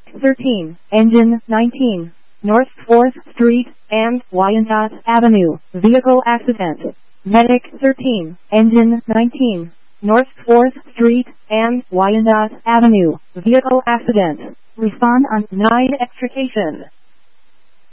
13, Engine 19, North 4th Street and Wyandotte Avenue, vehicle accident. Medic 13, Engine 19, North 4th Street and Wyandotte Avenue, vehicle accident. Respond on 9 extrication.